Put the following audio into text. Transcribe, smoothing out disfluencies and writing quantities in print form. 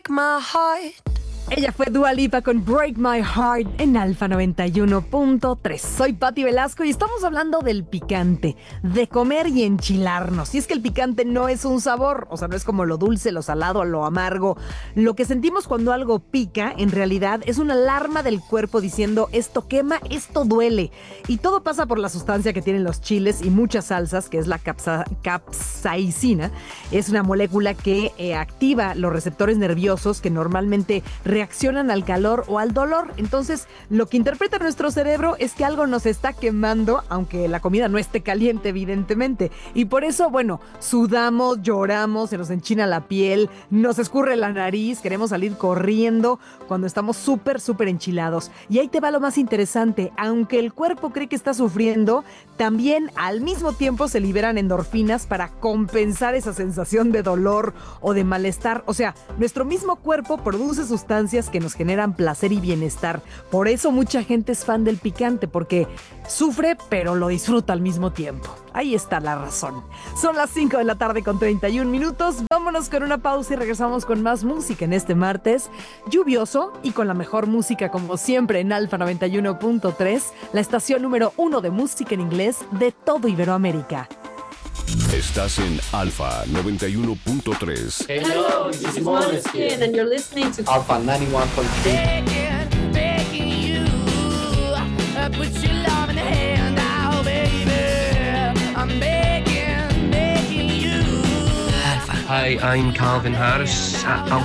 break my heart. Ella fue Dua Lipa con Break My Heart en Alfa 91.3. Soy Patti Velasco y estamos hablando del picante, de comer y enchilarnos. Y es que el picante no es un sabor, o sea, no es como lo dulce, lo salado, lo amargo. Lo que sentimos cuando algo pica, en realidad, es una alarma del cuerpo diciendo esto quema, esto duele. Y todo pasa por la sustancia que tienen los chiles y muchas salsas, que es la capsaicina. Es una molécula que activa los receptores nerviosos que normalmente reaccionan al calor o al dolor. Entonces, lo que interpreta nuestro cerebro es que algo nos está quemando, aunque la comida no esté caliente, evidentemente. Y por eso, bueno, sudamos, lloramos, se nos enchina la piel, nos escurre la nariz, queremos salir corriendo cuando estamos súper enchilados. Y ahí te va lo más interesante. Aunque el cuerpo cree que está sufriendo, también al mismo tiempo se liberan endorfinas para compensar esa sensación de dolor o de malestar. O sea, nuestro mismo cuerpo produce sustancias que nos generan placer y bienestar. Por eso mucha gente es fan del picante, porque sufre pero lo disfruta al mismo tiempo. Ahí está la razón. Son las 5 de la tarde con 31 minutos. Vámonos con una pausa y regresamos con más música en este martes lluvioso y con la mejor música como siempre en Alfa 91.3, la estación número 1 de música en inglés de todo Iberoamérica. Estás en Alfa 91.3. Hello, this is Måneskin, and you're listening to Alpha 91.3. Begging you, put your love in the hand now, baby. I'm begging you. Hi, I'm Calvin Harris at Alpha